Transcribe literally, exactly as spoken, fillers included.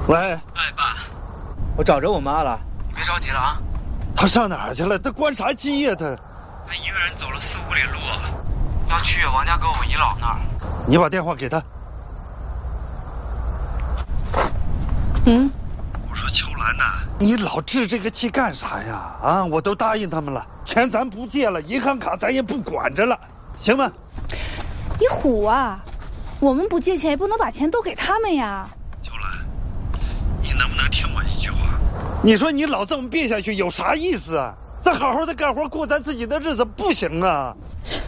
喂， 哎，爸， 我找着我妈了。 你别着急了啊。 她上哪儿去了？她关啥机呀？她她一个人走了四五里路，要去王家沟我姨姥那儿。 你把电话给她。 嗯， 我说秋兰呐，你老置这个气干啥呀？啊，我都答应他们了，钱咱不借了，银行卡咱也不管着了，行吗？ 你虎啊！我们不借钱也不能把钱都给他们呀。 秋兰，你能不能听我一句话？你说你老这么憋下去有啥意思啊？咱好好的干活过咱自己的日子不行啊？